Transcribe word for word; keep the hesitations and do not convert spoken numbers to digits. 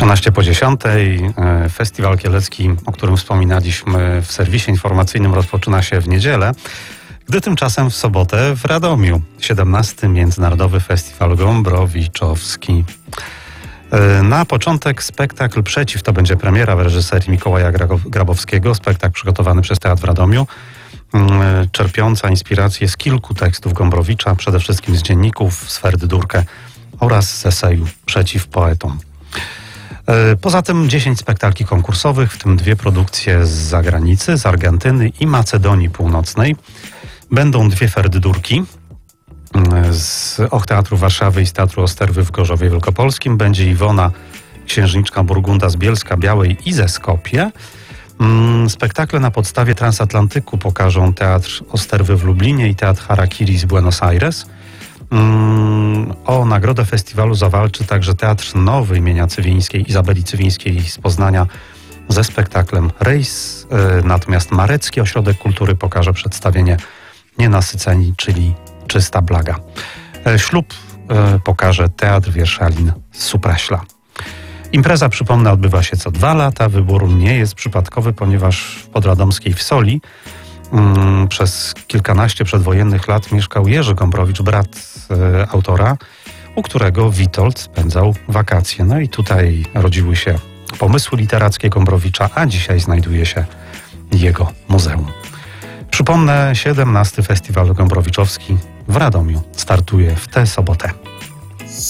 trzynaście po dziesiątej. Festiwal Kielecki, o którym wspominaliśmy w serwisie informacyjnym, rozpoczyna się w niedzielę, gdy tymczasem w sobotę w Radomiu siedemnasty Międzynarodowy Festiwal Gombrowicz-owski. Na początek spektakl Przeciw, to będzie premiera w reżyserii Mikołaja Grabowskiego, spektakl przygotowany przez Teatr w Radomiu, czerpiąca inspirację z kilku tekstów Gombrowicza, przede wszystkim z dzienników, z Ferdy Durkę oraz z eseju Przeciw poetom. Poza tym dziesięć spektakli konkursowych, w tym dwie produkcje z zagranicy, z Argentyny i Macedonii Północnej. Będą dwie Ferdy Durki z Och Teatru Warszawy i z Teatru Osterwy w Gorzowie Wielkopolskim. Będzie Iwona, księżniczka Burgunda z Bielska Białej i ze Skopje. Spektakle na podstawie Transatlantyku pokażą Teatr Osterwy w Lublinie i Teatr Harakiri z Buenos Aires. O nagrodę festiwalu zawalczy także Teatr Nowy imienia Cywińskiej, Izabeli Cywińskiej z Poznania ze spektaklem Rejs. Natomiast Marecki Ośrodek Kultury pokaże przedstawienie Nienasyceni, czyli Czysta Blaga. Ślub pokaże Teatr Wierszalin z Supraśla. Impreza, przypomnę, odbywa się co dwa lata. Wybór nie jest przypadkowy, ponieważ w podradomskiej Wsoli um, przez kilkanaście przedwojennych lat mieszkał Jerzy Gombrowicz, brat e, autora, u którego Witold spędzał wakacje. No i tutaj rodziły się pomysły literackie Gombrowicza, a dzisiaj znajduje się jego muzeum. Przypomnę, siedemnasty Festiwal Gombrowicz-owski w Radomiu startuje w tę sobotę.